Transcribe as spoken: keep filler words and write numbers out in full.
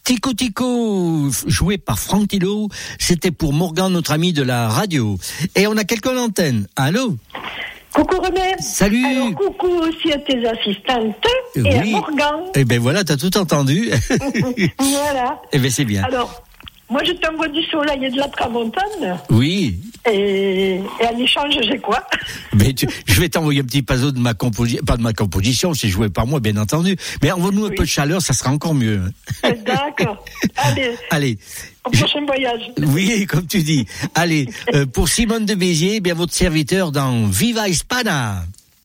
Tico Tico, joué par Franck Tilo, c'était pour Morgan, notre ami de la radio. Et on a quelqu'un en antenne. Allô? Coucou René. Salut. Alors coucou aussi à tes assistantes et oui. à Morgan. Eh ben voilà, t'as tout entendu. Voilà. Eh ben c'est bien. Alors, moi je t'envoie du soleil et de la tramontane. Oui. Et, et en échange, j'ai quoi? Mais tu, je vais t'envoyer un petit puzzle de ma composition, pas de ma composition, c'est joué par moi, bien entendu. Mais envoie-nous un oui. peu de chaleur, ça sera encore mieux. D'accord. Allez. Allez. Au prochain voyage. Oui, comme tu dis. Allez, euh, pour Simone de Béziers, bien votre serviteur dans Viva Hispana.